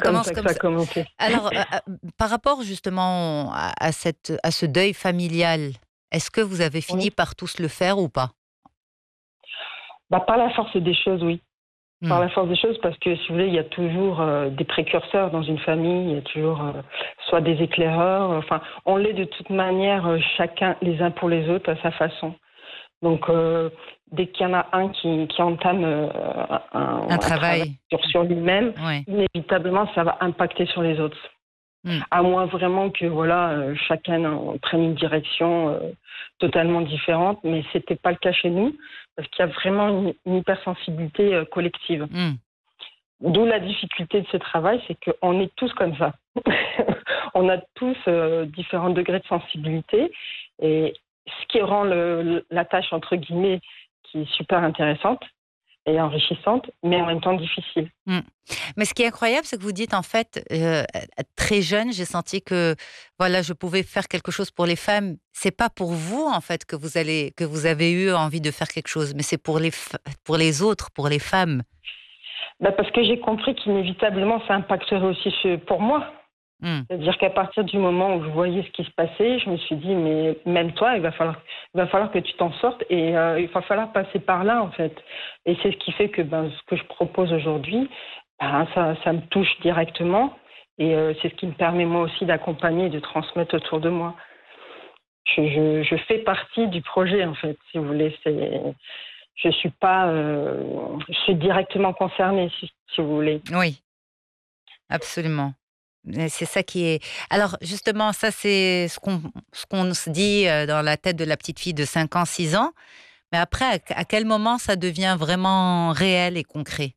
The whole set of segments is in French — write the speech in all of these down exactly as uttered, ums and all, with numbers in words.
comme commence ça que comme ça a ça. commencé. Alors, heu heu, par rapport justement à à cette à ce deuil familial, est-ce que vous avez fini Oui. par tous le faire ou pas? Bah, par la force des choses, oui. Par Mmh. la force des choses, parce que si vous voulez, il y a toujours euh, des précurseurs dans une famille, il y a toujours euh, soit des éclaireurs, enfin, on l'est de toute manière, euh, chacun les uns pour les autres à sa façon. Donc, euh, dès qu'il y en a un qui, qui entame euh, Un un, un travail travail? sur, sur lui-même, Ouais. inévitablement, ça va impacter sur les autres. Mmh. À moins vraiment que voilà, euh, chacun en prenne une direction euh, totalement différente, mais c'était pas le cas chez nous, parce qu'il y a vraiment une, une hypersensibilité euh, collective. Mmh. D'où la difficulté de ce travail, c'est qu'on est tous comme ça. On a tous euh, différents degrés de sensibilité, et ce qui rend le, la tâche, entre guillemets, qui est super intéressante et enrichissante, mais en même temps difficile. Mmh. Mais ce qui est incroyable, c'est que vous dites en fait, heu, très jeune, j'ai senti que, voilà, je pouvais faire quelque chose pour les femmes. C'est pas pour vous en fait que vous allez que vous avez eu envie de faire quelque chose, mais c'est pour les f pour les autres, pour les femmes. Bah, parce que j'ai compris qu'inévitablement, ça impacterait aussi ce- pour moi. Mmh. C'est-à-dire qu'à partir du moment où je voyais ce qui se passait, je me suis dit, mais même toi, il va falloir, il va falloir que tu t'en sortes, et euh, il va falloir passer par là, en fait. Et c'est ce qui fait que ben, ce que je propose aujourd'hui, ben, ça, ça me touche directement, et euh, c'est ce qui me permet moi aussi d'accompagner et de transmettre autour de moi. Je, je, je fais partie du projet, en fait, si vous voulez. C'est, je suis pas, euh, je suis directement concernée, si, si vous voulez. Oui, absolument. Mais c'est ça qui est alors justement, ça c'est ce qu'on ce qu'on se dit, heu, dans la tête de la petite fille de cinq ans, six ans. Mais après, à à quel moment ça devient vraiment réel et concret?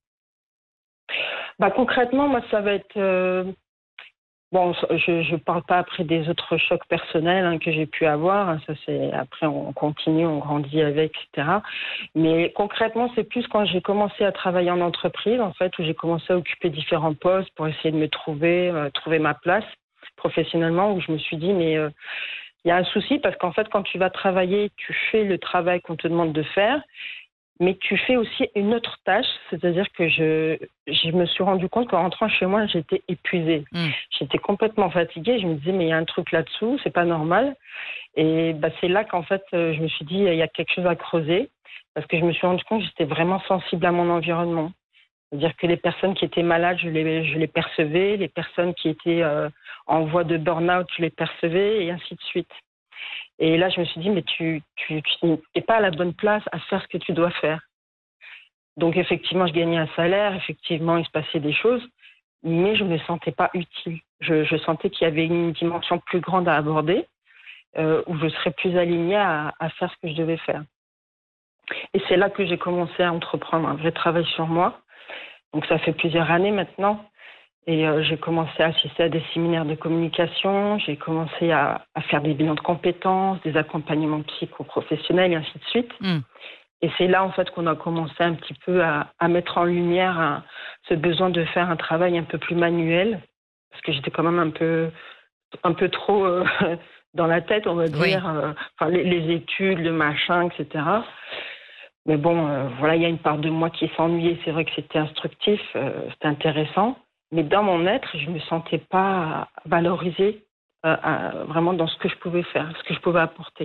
Bah, concrètement, moi, ça va être euh, bon, je ne parle pas après des autres chocs personnels hein, que j'ai pu avoir. Hein, ça, c'est après on continue, on grandit avec, et cetera. Mais concrètement, c'est plus quand j'ai commencé à travailler en entreprise, en fait, où j'ai commencé à occuper différents postes pour essayer de me trouver, euh, trouver ma place professionnellement, où je me suis dit mais euh, il y a un souci parce qu'en fait, quand tu vas travailler, tu fais le travail qu'on te demande de faire. Mais tu fais aussi une autre tâche, c'est-à-dire que je, je me suis rendu compte qu'en rentrant chez moi, j'étais épuisée. Mmh. J'étais complètement fatiguée. Je me disais, mais il y a un truc là-dessous, c'est pas normal. Et bah, c'est là qu'en fait, euh, je me suis dit, il y a quelque chose à creuser. Parce que je me suis rendu compte que j'étais vraiment sensible à mon environnement. C'est-à-dire que les personnes qui étaient malades, je les, je les percevais. Les personnes qui étaient euh, en voie de burn-out, je les percevais, et ainsi de suite. Et là, je me suis dit, mais tu tu, tu n'es pas à la bonne place à faire ce que tu dois faire. Donc, effectivement, je gagnais un salaire, effectivement, il se passait des choses, mais je ne me sentais pas utile. Je, je sentais qu'il y avait une dimension plus grande à aborder, euh, où je serais plus alignée à, à faire ce que je devais faire. Et c'est là que j'ai commencé à entreprendre un vrai travail sur moi. Donc, ça fait plusieurs années maintenant. Et euh, j'ai commencé à assister à des séminaires de communication, j'ai commencé à, à faire des bilans de compétences, des accompagnements psychoprofessionnels et ainsi de suite. Mmh. Et c'est là, en fait, qu'on a commencé un petit peu à, à mettre en lumière un- ce besoin de faire un travail un peu plus manuel, parce que j'étais quand même un peu, un peu trop euh, dans la tête, on va Oui. dire, euh, enfin, les, les études, le machin, et cetera. Mais bon, euh, voilà, il y a une part de moi qui s'ennuyait. C'est vrai que c'était instructif, euh, c'était intéressant. Mais dans mon être, je ne me sentais pas valorisée euh, euh, vraiment dans ce que je pouvais faire, ce que je pouvais apporter.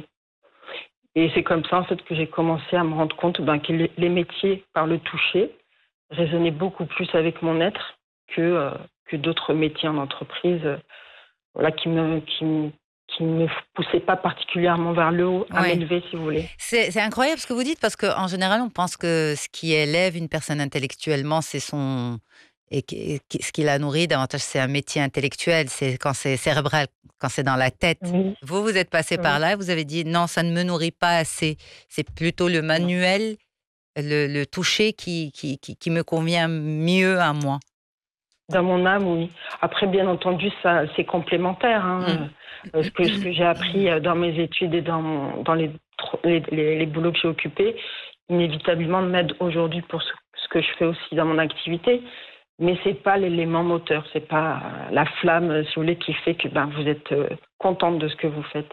Et c'est comme ça, en fait, que j'ai commencé à me rendre compte ben, que les, les métiers par le toucher résonnaient beaucoup plus avec mon être que, euh, que d'autres métiers en entreprise euh, voilà, qui me, qui, me- qui me poussaient pas particulièrement vers le haut, à Ouais. m'élever, si vous voulez. C'est c'est incroyable ce que vous dites parce qu'en général, on pense que ce qui élève une personne intellectuellement, c'est son et qui qui ce qui la nourrit davantage, c'est un métier intellectuel, c'est quand c'est cérébral, quand c'est dans la tête. Oui, Vous, vous êtes passé par oui. là, vous avez dit: «Non, ça ne me nourrit pas assez. C'est plutôt le Non. manuel, le le toucher qui qui qui qui me convient mieux à moi». Dans mon âme, oui. Après, bien entendu, ça, c'est complémentaire. Mmh. Hein. Euh, Ce que, ce que j'ai appris euh, dans mes études et dans, mon- dans les, tro- les, les, les boulots que j'ai occupés, inévitablement m'aide aujourd'hui pour ce, ce que je fais aussi dans mon activité. Mais c'est pas l'élément moteur, c'est pas euh, la flamme, euh, si vous voulez, qui fait que ben, vous êtes euh, contente de ce que vous faites.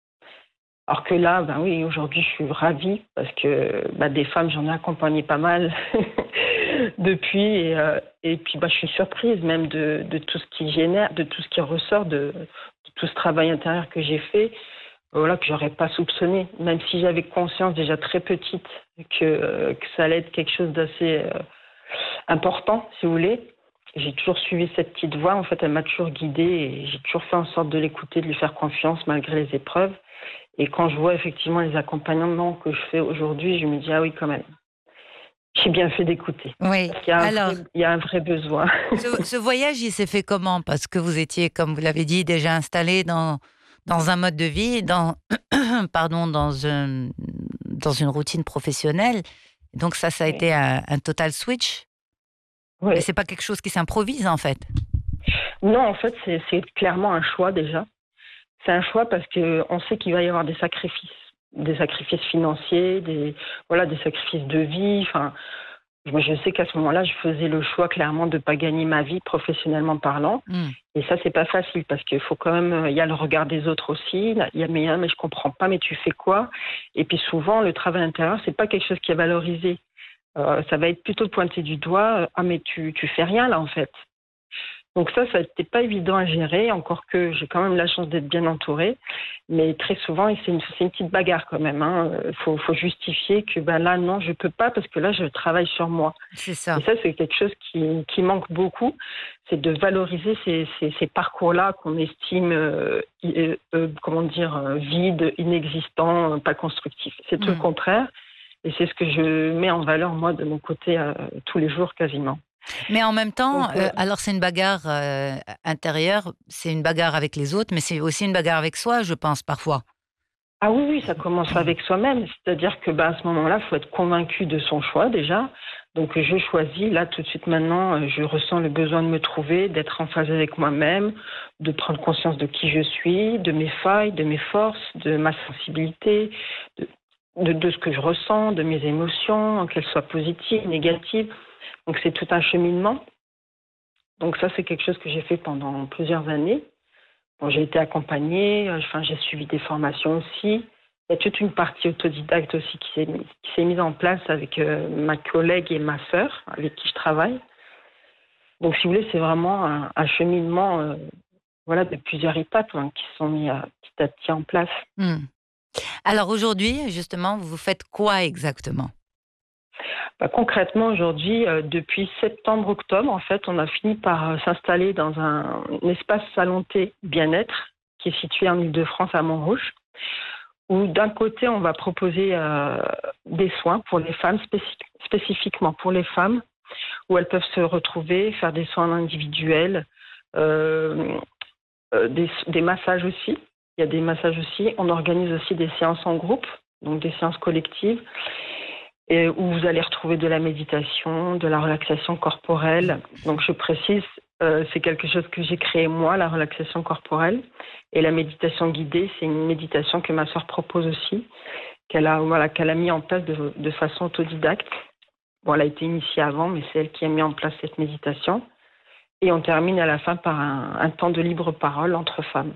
Alors que là, ben oui, aujourd'hui, je suis ravie parce que ben, des femmes, j'en ai accompagné pas mal. depuis. Et, euh, et puis, bah, je suis surprise même de, de tout ce qui génère, de tout ce qui ressort, de, de tout ce travail intérieur que j'ai fait, voilà, que j'aurais pas soupçonné. Même si j'avais conscience déjà très petite que, euh, que ça allait être quelque chose d'assez euh, important, si vous voulez. J'ai toujours suivi cette petite voix. En fait, elle m'a toujours guidée et j'ai toujours fait en sorte de l'écouter, de lui faire confiance malgré les épreuves. Et quand je vois effectivement les accompagnements que je fais aujourd'hui, je me dis, ah oui, quand même, j'ai bien fait d'écouter. Oui. Parce qu'il y a un Alors, vrai, il y a un vrai besoin. ce, ce voyage, il s'est fait comment? Parce que vous étiez, comme vous l'avez dit, déjà installé dans, dans un mode de vie, dans, pardon, dans, un, dans une routine professionnelle. Donc ça, ça a Oui. été un, un total switch. Mais Oui. c'est pas quelque chose qui s'improvise, en fait. Non, en fait, c'est, c'est clairement un choix déjà. C'est un choix parce qu'on sait qu'il va y avoir des sacrifices. Des sacrifices financiers, des, voilà, des sacrifices de vie. Enfin, moi, je sais qu'à ce moment-là, je faisais le choix clairement de ne pas gagner ma vie professionnellement parlant. Hmm. Et ça, c'est pas facile parce qu'il faut quand même, il y a le regard des autres aussi. Il y a mais, hein, mais je comprends pas, mais tu fais quoi? Et puis souvent, le travail intérieur, c'est pas quelque chose qui est valorisé. Euh, ça va être plutôt pointé du doigt. euh, Ah, mais tu, tu fais rien là en fait. Donc ça, ça n'était pas évident à gérer, encore que j'ai quand même la chance d'être bien entourée. Mais très souvent, et c'est une, c'est une petite bagarre quand même. Il hein. faut, faut justifier que ben là, non, je peux pas parce que là, je travaille sur moi. C'est Et ça. ça, c'est quelque chose qui, qui manque beaucoup, c'est de valoriser ces, ces, ces parcours-là qu'on estime, euh, euh, euh, comment dire, euh, vides, inexistants, euh, pas constructifs. C'est tout le Hmm. contraire. Et c'est ce que je mets en valeur, moi, de mon côté, euh, tous les jours quasiment. Mais en même temps, Donc, euh, euh, alors c'est une bagarre euh, intérieure, c'est une bagarre avec les autres, mais c'est aussi une bagarre avec soi, je pense, parfois. ah oui, oui, ça commence avec soi-même. C'est-à-dire que bah, à ce moment-là, il faut être convaincu de son choix déjà. Donc je choisis, là tout de suite maintenant, euh, je ressens le besoin de me trouver, d'être en phase avec moi-même, de prendre conscience de qui je suis, de mes failles, de mes forces, de ma sensibilité, de, de, de ce que je ressens, de mes émotions, qu'elles soient positives, négatives. Donc c'est tout un cheminement. Donc ça, c'est quelque chose que j'ai fait pendant plusieurs années. Bon, j'ai été accompagnée, euh, enfin, j'ai suivi des formations aussi. Il y a toute une partie autodidacte aussi qui s'est, mise- qui s'est mise en place avec euh, ma collègue et ma sœur, avec qui je travaille. Donc, si vous voulez, c'est vraiment un, un cheminement euh, voilà, de plusieurs étapes hein, qui sont mis à, petit à petit en place. Hmm. Alors aujourd'hui, justement, vous faites quoi exactement? Bah, concrètement, aujourd'hui, euh, depuis septembre-octobre, en fait, on a fini par euh, s'installer dans un, un espace salon-thé bien-être qui est situé en Île-de-France à Montrouge, où d'un côté, on va proposer euh, des soins pour les femmes, spécif- spécifiquement pour les femmes, où elles peuvent se retrouver, faire des soins individuels, euh, euh, des, des massages aussi. Il y a des massages aussi. On organise aussi des séances en groupe, donc des séances collectives, et où vous allez retrouver de la méditation, de la relaxation corporelle. Donc je précise, euh, c'est quelque chose que j'ai créé moi, la relaxation corporelle. Et la méditation guidée, c'est une méditation que ma sœur propose aussi, qu'elle a, voilà, qu'elle a mis en place de, de façon autodidacte. Bon, elle a été initiée avant, mais c'est elle qui a mis en place cette méditation. Et on termine à la fin par un, un temps de libre parole entre femmes.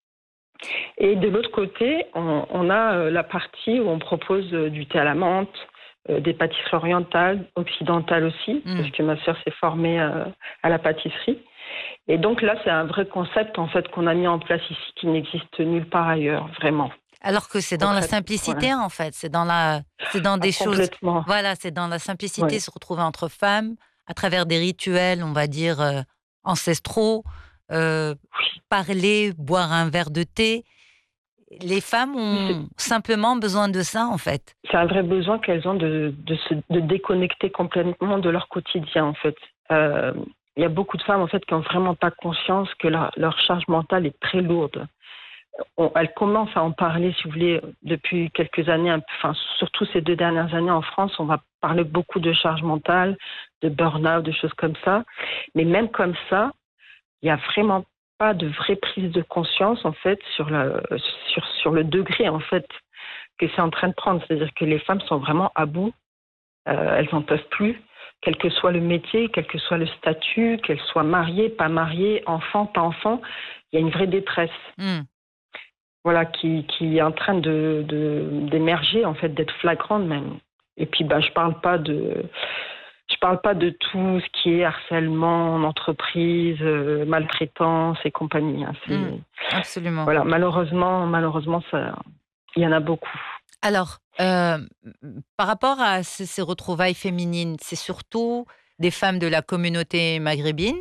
Et de l'autre côté, on, on a euh, la partie où on propose euh, du thé à la menthe, euh, des pâtisseries orientales, occidentales aussi, Hmm. parce que ma sœur s'est formée euh, à la pâtisserie. Et donc là, c'est un vrai concept en fait qu'on a mis en place ici, qui n'existe nulle part ailleurs, vraiment. Alors que c'est dans la Concrètement, voilà. simplicité, en fait, c'est dans la, c'est dans Ah, des choses, complètement. voilà, c'est dans la simplicité, Ouais. se retrouver entre femmes, à travers des rituels, on va dire, euh, ancestraux, euh, parler, boire un verre de thé. Les femmes Oui, c'est ont simplement besoin de ça, en fait. c'est un vrai besoin qu'elles ont de, de se de déconnecter complètement de leur quotidien, en fait. Euh, Il y a beaucoup de femmes, en fait, qui n'ont vraiment pas conscience que leur, leur charge mentale est très lourde. On, elles commencent à en parler, si vous voulez, depuis quelques années, un peu- enfin, surtout ces deux dernières années en France, on va parler beaucoup de charge mentale, de burn-out, de choses comme ça. Mais même comme ça, il n'y a vraiment pas de vraie prise de conscience, en fait, sur, la, sur, sur le degré, en fait, que c'est en train de prendre. C'est-à-dire que les femmes sont vraiment à bout, euh, elles n'en peuvent plus, quel que soit le métier, quel que soit le statut, qu'elles soient mariées, pas mariées, enfants, pas enfants, il y a une vraie détresse. Hmm. Voilà, qui, qui est en train de, de, d'émerger, en fait, d'être flagrante même. Et puis, bah, je parle pas de, je parle pas de tout ce qui est harcèlement en entreprise, euh, maltraitance et compagnie. Hein. C'est, Mmh, absolument. voilà, malheureusement, malheureusement, ça, il y en a beaucoup. Alors, hem, par rapport à ces ces retrouvailles féminines, c'est surtout des femmes de la communauté maghrébine?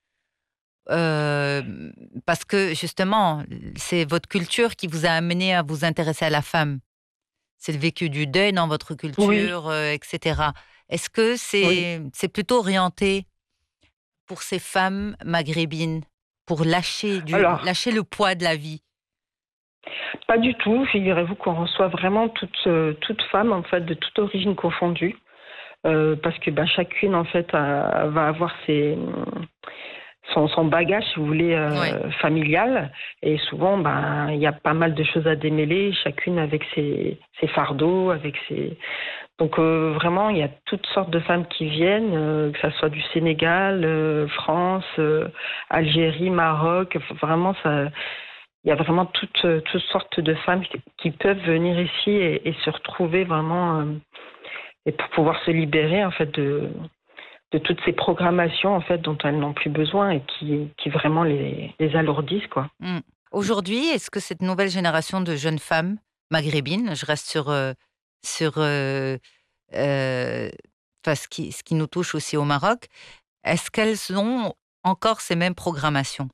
Hem, parce que justement, c'est votre culture qui vous a amené à vous intéresser à la femme. C'est le vécu du deuil dans votre Oui, culture, heu, et cetera. Est-ce que oui. c'est c'est plutôt orienté pour ces femmes maghrébines, pour lâcher du Alors, lâcher le poids de la vie? pas du tout. Figurez-vous qu'on reçoit vraiment toutes, euh, toutes femmes, en fait, de toute origine confondue. Euh, parce que ben, chacune, en fait, a- va avoir ses, son, son bagage, si vous voulez, Oui. euh, familial. Et souvent, ben, il y a pas mal de choses à démêler, chacune avec ses, ses fardeaux, avec ses... Donc euh, vraiment, il y a toutes sortes de femmes qui viennent, euh, que ça soit du Sénégal, euh, France, euh, Algérie, Maroc. Vraiment, ça, il y a vraiment toutes, euh, toutes sortes de femmes qui, qui peuvent venir ici et, et se retrouver vraiment, euh, et pour pouvoir se libérer en fait de, de toutes ces programmations en fait dont elles n'ont plus besoin et qui, qui vraiment les, les alourdissent quoi. Mmh. Aujourd'hui, est-ce que cette nouvelle génération de jeunes femmes maghrébines, je reste sur, heu, sur, heu heu, enfin ce qui ce qui nous touche aussi au Maroc, est-ce qu'elles ont encore ces mêmes programmations?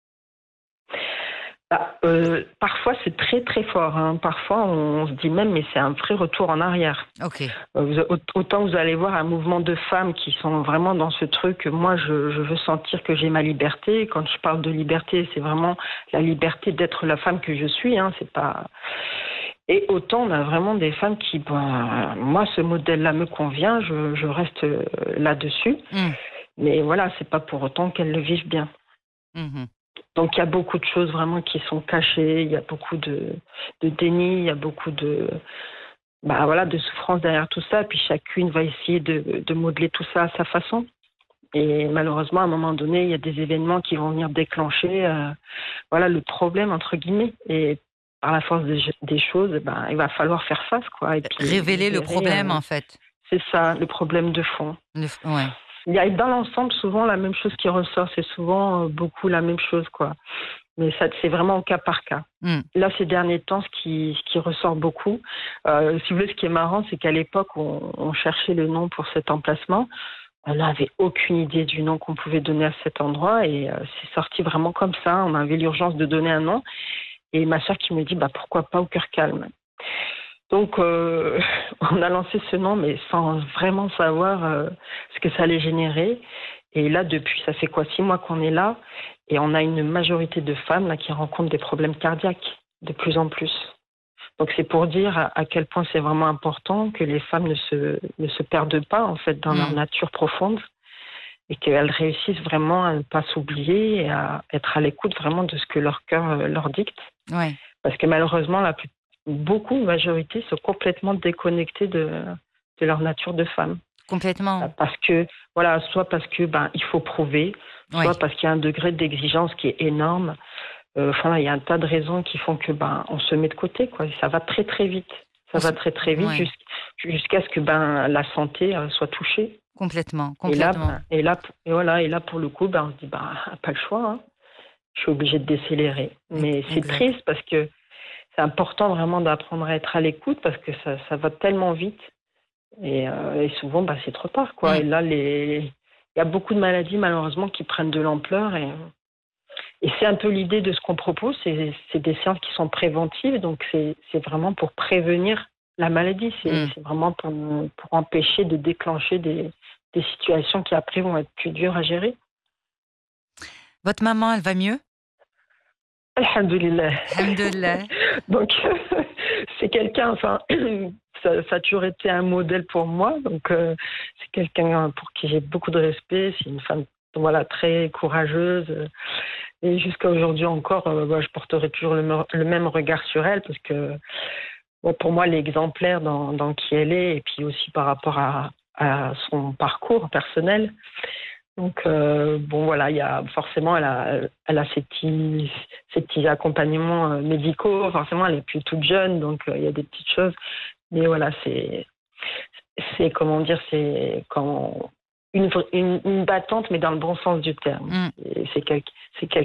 Bah, euh, parfois c'est très très fort. Hein. Parfois on se dit même mais c'est un vrai retour en arrière. OK. Euh, vous- autant vous allez voir un mouvement de femmes qui sont vraiment dans ce truc. Moi je, je veux sentir que j'ai ma liberté. Quand je parle de liberté, c'est vraiment la liberté d'être la femme que je suis. Hein. C'est pas. Et autant on a vraiment des femmes qui, ben, moi ce modèle-là me convient. Je, je reste euh, là-dessus. Mmh. Mais voilà, c'est pas pour autant qu'elles le vivent bien. Mmh. Donc il y a beaucoup de choses vraiment qui sont cachées, il y a beaucoup de, de déni, il y a beaucoup de, bah, voilà, de souffrance derrière tout ça. Puis chacune va essayer de, de modeler tout ça à sa façon. Et malheureusement, à un moment donné, il y a des événements qui vont venir déclencher euh, voilà, le problème, entre guillemets. Et par la force des, des choses, ben, il va falloir faire face. Quoi. Et puis vous Révéler le verrez, problème, euh, en fait. c'est ça, le problème de fond. Le f Ouais. Il y a dans l'ensemble souvent la même chose qui ressort. C'est souvent euh, beaucoup la même chose. Quoi. Mais ça, c'est vraiment au cas par cas. Mmh. Là, ces derniers temps, ce qui, ce qui ressort beaucoup, euh, si vous voulez, ce qui est marrant, c'est qu'à l'époque, on, on cherchait le nom pour cet emplacement. On n'avait aucune idée du nom qu'on pouvait donner à cet endroit et euh, c'est sorti vraiment comme ça. On avait l'urgence de donner un nom et ma soeur qui me dit bah, pourquoi pas au cœur calme. Donc, euh, on a lancé ce nom, mais sans vraiment savoir euh, ce que ça allait générer. Et là, depuis, ça fait quoi, six mois qu'on est là, et on a une majorité de femmes là qui rencontrent des problèmes cardiaques de plus en plus. Donc, c'est pour dire à, à quel point c'est vraiment important que les femmes ne se, ne se perdent pas en fait dans leur Mmh. nature profonde et qu'elles réussissent vraiment à ne pas s'oublier et à être à l'écoute vraiment de ce que leur cœur euh, leur dicte. Ouais. Parce que malheureusement, la plus, beaucoup, une majorité, sont complètement déconnectés de, de leur nature de femme. Complètement. Parce que, voilà, soit parce que ben, il faut prouver, Oui. soit parce qu'il y a un degré d'exigence qui est énorme. Euh, enfin, il y a un tas de raisons qui font que ben, on se met de côté, quoi. Ça va très très vite. Ça On se va très très vite Ouais. jusqu'- jusqu'à ce que ben, la santé euh, soit touchée. Complètement, Et là, complètement. ben, et là, et voilà, et là pour le coup, ben, on se dit, ben, pas le choix. Hein. Je suis obligée de décélérer. Ex Mais c'est exact. triste parce que c'est important vraiment d'apprendre à être à l'écoute parce que ça, ça va tellement vite et, euh, et souvent bah, c'est trop tard quoi. Et Mmh. là les, il y a beaucoup de maladies malheureusement qui prennent de l'ampleur et, et c'est un peu l'idée de ce qu'on propose, c'est, c'est des séances qui sont préventives donc c'est, c'est vraiment pour prévenir la maladie, c'est, Mmh. c'est vraiment pour, pour empêcher de déclencher des, des situations qui après vont être plus dures à gérer. Votre maman, elle va mieux? Alhamdulillah. Alhamdoulilah. Donc, c'est quelqu'un, enfin, ça, ça a toujours été un modèle pour moi. Donc, euh, c'est quelqu'un pour qui j'ai beaucoup de respect. C'est une femme, voilà, très courageuse. Et jusqu'à aujourd'hui encore, euh, bah, je porterai toujours le, me- le même regard sur elle parce que, bon, pour moi, elle est exemplaire dans, dans qui elle est et puis aussi par rapport à, à son parcours personnel. Donc, euh, bon, voilà, il y a forcément, elle a, elle a ses petits, ses petits accompagnements euh, médicaux. Forcément, elle est plus toute jeune, donc euh, il y a des petites choses. Mais voilà, c'est, c'est comment dire, c'est quand une, une, une battante, mais dans le bon sens du terme. Mm. C'est quel, c'est quel